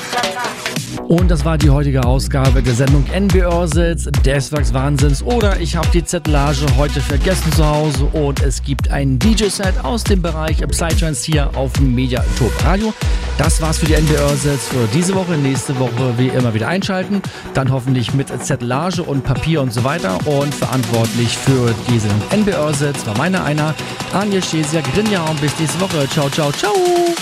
Und das war die heutige Ausgabe der Sendung NB-Örsitz des Werkswahnsinns oder ich habe die Zettelage heute vergessen zu Hause und es gibt ein DJ-Set aus dem Bereich Psytrance hier auf dem Mediatop Radio. Das war's für die NB-Örsitz für diese Woche. Nächste Woche wie immer wieder einschalten. Dann hoffentlich mit Zettelage und Papier und so weiter. Und verantwortlich für diesen NB-Örsitz war einer, Anja Schesia Grinja. Und bis nächste Woche. Ciao, ciao, ciao.